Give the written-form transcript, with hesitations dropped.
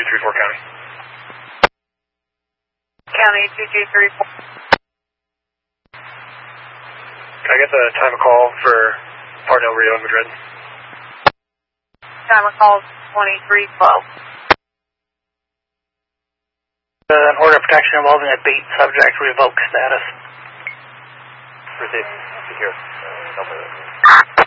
234 County. County 2234. Can I get the time of call for Parnell, Rio, and Madrid? Time of call 2312. An order of protection involving a beat subject revoke status. Received. Secure. No further.